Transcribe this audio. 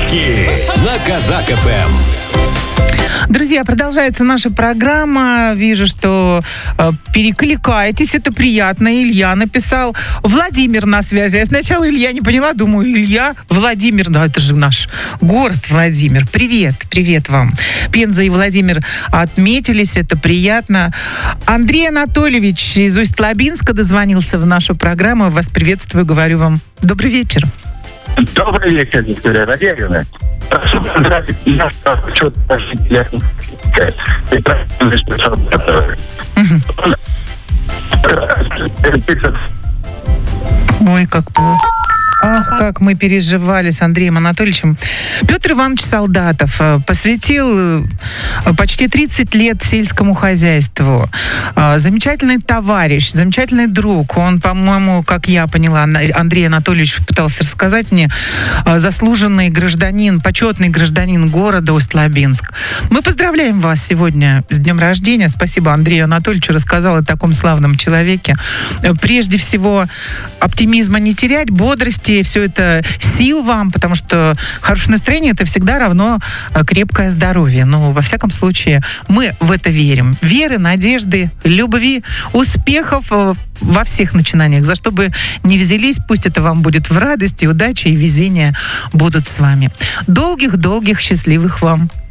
Сутки на Казак ФМ. Друзья, продолжается наша программа. Вижу, что перекликаетесь. Это приятно. Илья написал. Владимир на связи. Я сначала Илья не поняла. Думаю, Илья, Владимир. Да, это же наш город Владимир. Привет. Привет вам. Пенза и Владимир отметились. Это приятно. Андрей Анатольевич из Усть-Лабинска дозвонился в нашу программу. Вас приветствую. Говорю вам добрый вечер. Добрый вечер, Виктория Владимировна. Прошу поздравить меня с почетным рождением. Ой, как плохо. Ах, как мы переживали с Андреем Анатольевичем. Петр Иванович Солдатов посвятил почти 30 лет сельскому хозяйству. Замечательный товарищ, замечательный друг. Он, по-моему, как я поняла, Андрей Анатольевич пытался рассказать мне, заслуженный гражданин, почетный гражданин города Усть-Лабинск. Мы поздравляем вас сегодня с днем рождения. Спасибо Андрею Анатольевичу, рассказал о таком славном человеке. Прежде всего, оптимизма не терять, бодрости, все это, сил вам, потому что хорошее настроение — это всегда равно крепкое здоровье. Но, во всяком случае, мы в это верим. Веры, надежды, любви, успехов во всех начинаниях. За что бы ни взялись, пусть это вам будет в радости, удачи и везение будут с вами. Долгих-долгих счастливых вам